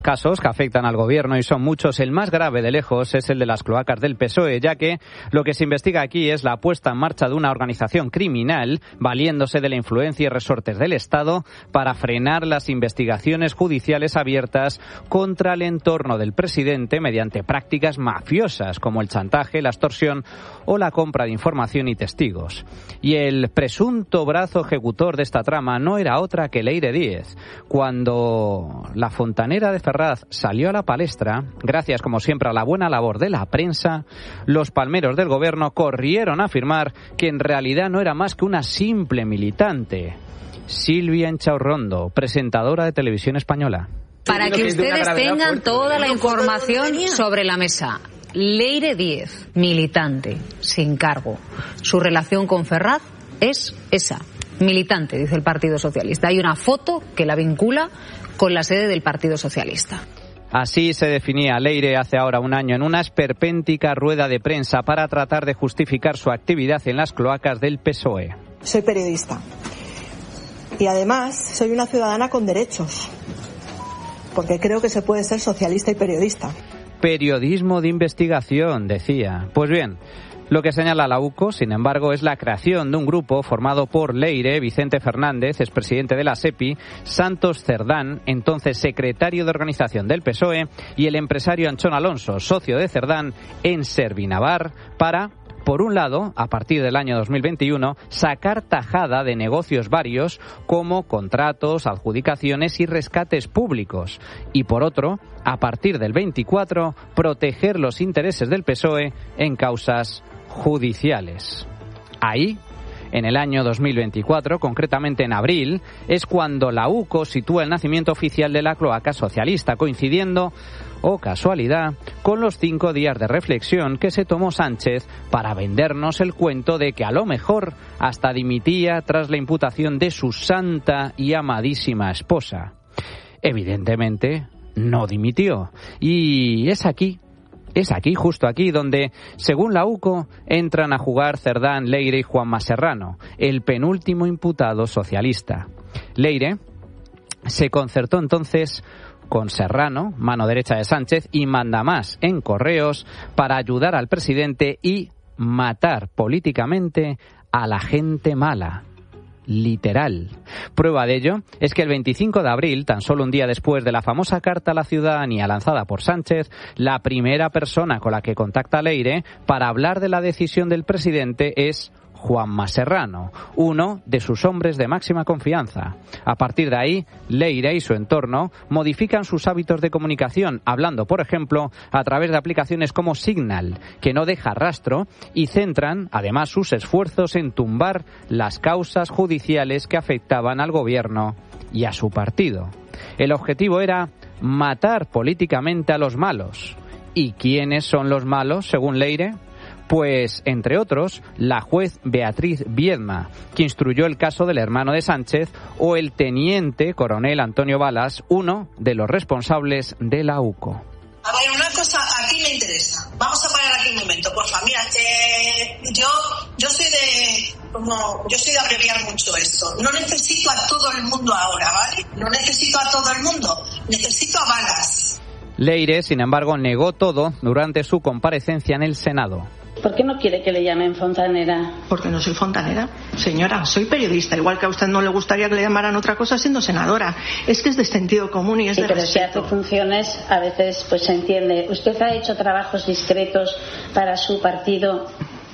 Casos que afectan al gobierno y son muchos. El más grave de lejos es el de las cloacas del PSOE, ya que lo que se investiga aquí es la puesta en marcha de una organización criminal valiéndose de la influencia y resortes del Estado para frenar las investigaciones judiciales abiertas contra el entorno del presidente mediante prácticas mafiosas como el chantaje, la extorsión o la compra de información y testigos. Y el presunto brazo ejecutor de esta trama no era otra que Leire Díez. Cuando la fontanera de Ferraz salió a la palestra, gracias como siempre a la buena labor de la prensa, los palmeros del gobierno corrieron a afirmar que en realidad no era más que una simple militante. Silvia Enchaurrondo, presentadora de Televisión Española. Para que ustedes tengan toda la información sobre la mesa. Leire Díez, militante, sin cargo. Su relación con Ferraz es esa, militante, dice el Partido Socialista. Hay una foto que la vincula con la sede del Partido Socialista. Así se definía Leire hace ahora un año en una esperpéntica rueda de prensa para tratar de justificar su actividad en las cloacas del PSOE. Soy periodista y además soy una ciudadana con derechos, porque creo que se puede ser socialista y periodista. Periodismo de investigación, decía. Pues bien, lo que señala la UCO, sin embargo, es la creación de un grupo formado por Leire, Vicente Fernández, expresidente de la SEPI, Santos Cerdán, entonces secretario de organización del PSOE, y el empresario Anchón Alonso, socio de Cerdán en Servinavar, para, por un lado, a partir del año 2021, sacar tajada de negocios varios como contratos, adjudicaciones y rescates públicos. Y por otro, a partir del 24, proteger los intereses del PSOE en causas judiciales. Ahí, en el año 2024, concretamente en abril, es cuando la UCO sitúa el nacimiento oficial de la cloaca socialista, coincidiendo, oh casualidad, con los 5 días de reflexión que se tomó Sánchez para vendernos el cuento de que a lo mejor hasta dimitía tras la imputación de su santa y amadísima esposa. Evidentemente, no dimitió. Y es aquí, justo aquí, donde, según la UCO, entran a jugar Cerdán, Leire y Juanma Serrano, el penúltimo imputado socialista. Leire se concertó entonces con Serrano, mano derecha de Sánchez, y mandamás en Correos para ayudar al presidente y matar políticamente a la gente mala. Literal. Prueba de ello es que el 25 de abril, tan solo un día después de la famosa carta a la ciudadanía lanzada por Sánchez, la primera persona con la que contacta Leire para hablar de la decisión del presidente es Juanma Serrano, uno de sus hombres de máxima confianza. A partir de ahí, Leire y su entorno modifican sus hábitos de comunicación, hablando, por ejemplo, a través de aplicaciones como Signal, que no deja rastro, y centran, además, sus esfuerzos en tumbar las causas judiciales que afectaban al gobierno y a su partido. El objetivo era matar políticamente a los malos. ¿Y quiénes son los malos, según Leire? Pues, entre otros, la juez Beatriz Viedma, que instruyó el caso del hermano de Sánchez, o el teniente coronel Antonio Balas, uno de los responsables de la UCO. A ver, una cosa aquí me interesa. Vamos a parar aquí un momento, por favor. Mira, yo soy de abreviar mucho esto. No necesito a todo el mundo ahora, ¿vale? No necesito a todo el mundo. Necesito a Balas. Leire, sin embargo, negó todo durante su comparecencia en el Senado. ¿Por qué no quiere que le llamen fontanera? Porque no soy fontanera, señora, soy periodista, igual que a usted no le gustaría que le llamaran otra cosa siendo senadora. Es que es de sentido común y es de respeto. Pero si hace funciones, a veces pues se entiende. ¿Usted ha hecho trabajos discretos para su partido?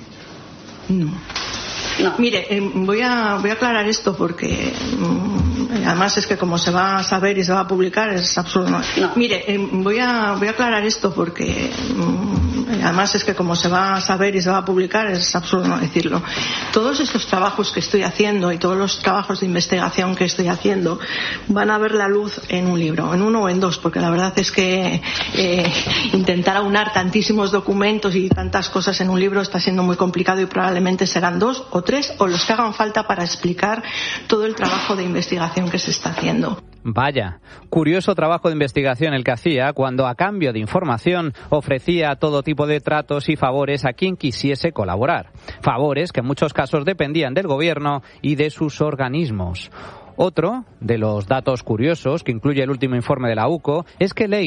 No. Mire, voy a aclarar esto porque además es que como se va a saber y se va a publicar es absurdo. No. Mire, voy a aclarar esto porque además es que como se va a saber y se va a publicar es absurdo no decirlo. Todos estos trabajos que estoy haciendo y todos los trabajos de investigación que estoy haciendo van a ver la luz en un libro, en uno o en dos, porque la verdad es que intentar aunar tantísimos documentos y tantas cosas en un libro está siendo muy complicado y probablemente serán 2 o 3 o los que hagan falta para explicar todo el trabajo de investigación que se está haciendo. Vaya, curioso trabajo de investigación el que hacía cuando a cambio de información ofrecía todo tipo de tratos y favores a quien quisiese colaborar. Favores que en muchos casos dependían del gobierno y de sus organismos. Otro de los datos curiosos que incluye el último informe de la UCO es que